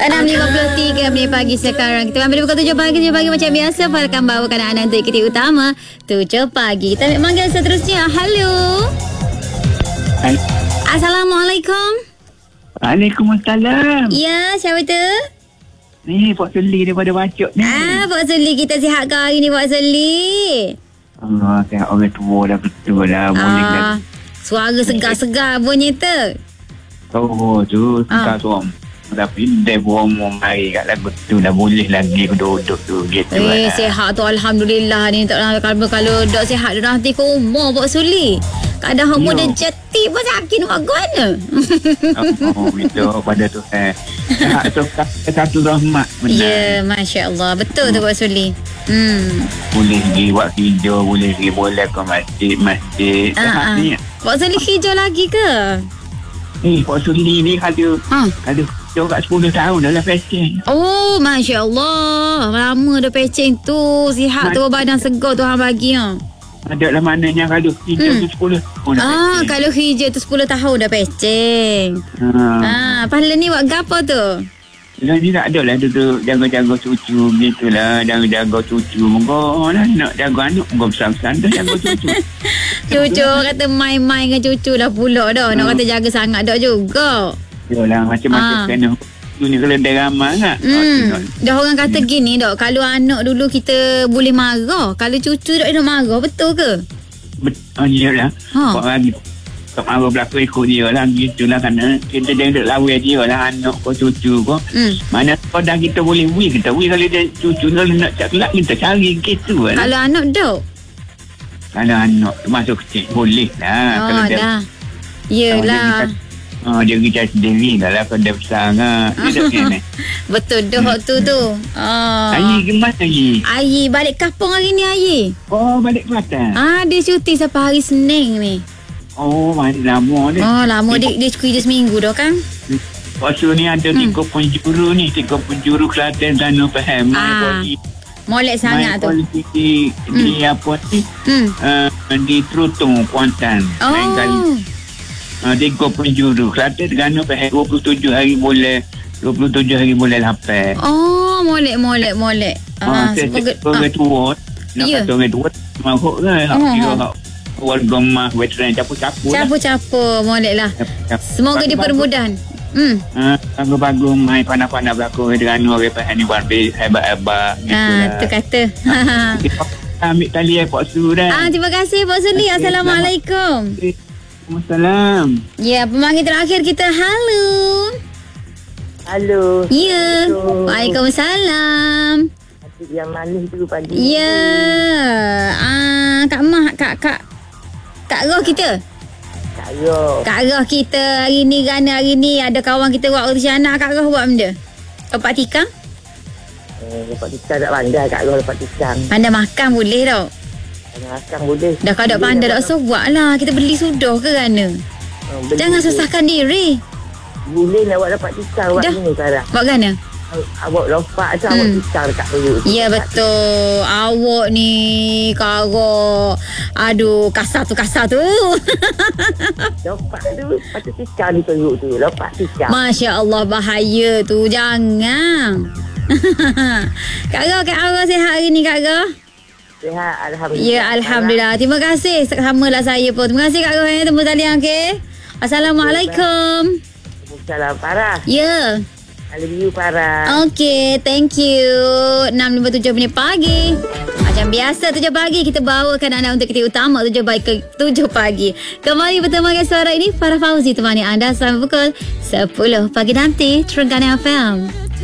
6.53 minit pagi sekarang. Kita ambil pukul 7 pagi. 7 pagi macam biasa. Farkan bawakan anak untuk kita utama 7 pagi. Kita ambil manggil seterusnya. Halo. Assalamualaikum. Waalaikumsalam. Ya, siapa tu? Ni Pak Suli daripada Bacok ni. Pak Suli, kita sihat ke hari ni Pak Suli? Allah, kan orang tua dah betul lah. Boleh lagi. Suara segar-segar bunyi tu. Oh, tu segar tu. Tapi dia umur mari kat lagu tu dah boleh lagi duduk tu gitu lah. Sihat tu Alhamdulillah ni. Kalau dok sihat dah nanti ke umur Pak Suli. Kadang umur dah jeti pun sakit nak mana. Oh, itu pada tu satu rahmat benar. Ya, Masya Allah. Betul tu Pak Suli. Boleh pergi buat hijau, boleh pergi boleh ke masjid. Ni. Pak Suli hijau lagi ke? Pak Suli ni ada hijau kat 10 tahun dalam pecing. Oh, Masya Allah. Lama dah pecing tu. Sihat tu badan segar Tuhan bagi. Ada lah maknanya kalau hijau tu 10 tahun dah pecing. Kalau hijau tu 10 tahun dah pecing. Pahala ni buat apa tu? Ni tak ada lah duduk jaga-jaga cucu gitulah. Jaga cucu. Moga lah nak jaga anak. Moga besar-besar dah jaga cucu. Cucu kata main-main dengan cucu lah pula dah. Nak kata jaga sangat dah juga. Yalah macam-macam kena. Ni kalau dia ramai tak? Dah orang kata gini dok. Kalau anak dulu kita boleh marah. Kalau cucu tak nak marah. Betul ke? Betul. Yalah. Buat lagi. Tak marah belakang ikut dia lah. Gitulah kerana kita duduk lawa dia lah. Anak ko cucu ko. Mana dah kita boleh kita kalau dia cucu nak cakap kita cari gitu lah. Kalau anak dok? Kalau anak masuk kecil boleh lah. Kalau dah. Yelah. Dia kerja sendiri lah kalau dia besar kan. Betul dah waktu tu. Ayi gimana Ayi? Ayi balik kampung hari ni Ayi. Oh balik Kelantan. Dia cuti sampai hari Senin ni. Oh lama dia. Lama dia kerja seminggu dah kan. Lepas ni ada 3 penjuru ni. 3 penjuru Kelantan dan faham. Molek sangat tu. Kualiti di apa ni? Di Trutong Kuantan. Lain kali. 3 penjuru Kelantan dengan 27 hari boleh 27 hari boleh lapan. Molek. Semoga tua. Nak kata orang tua mahuk kan. Warga mah veteran capu-capu. Molek lah. Semoga dipermudahan. Bagus main panah-panah belakang dengan orang pahan ni buat hebat-hebat. Tu kata. Ambil tali Pak Su dah. Terima kasih Pak Suli. Assalamualaikum. Waalaikumsalam. Ya, pemanggil terakhir kita. Halo. Ya. Waalaikumsalam. Adik yang manis tu pagi. Ya. Kak Mah, Kak Roh kita. Kak Roh kita hari ni kerana hari ni ada kawan kita buat urusan anak. Kak Roh buat benda. Lepak tikam? Lepak tikam tak pandai Kak Roh lepak tikam. Pandai makan boleh tak? Makan boleh. Dah kalau tak pandai tak usah buat lah. Kita beli sudah ke kerana? Jangan susahkan diri. Boleh nak buat lepak tikam buat ni sekarang. Buat kerana? Awak lompat je awak tikam dekat perut. Ya betul. Awak ni Kak. Aduh kasar tu. Lompat tu patut tikam di perut tu. Lompat tikam. Masya Allah bahaya tu. Jangan. Kak Roh sihat hari ni Kak Roh? Sihat Alhamdulillah. Ya Alhamdulillah. Terima kasih. Samalah saya pun. Terima kasih Kak Roh. Temu talian okey. Assalamualaikum. Salam Farah. Ya. I love you Farah. Okay, thank you. 6.57 minit pagi. Macam biasa 7 pagi kita bawakan anda untuk kita utama 7 pagi. Kembali bertemu dengan suara ini Farah Fauzi temani anda sampai pukul 10 pagi nanti. Terengganu FM.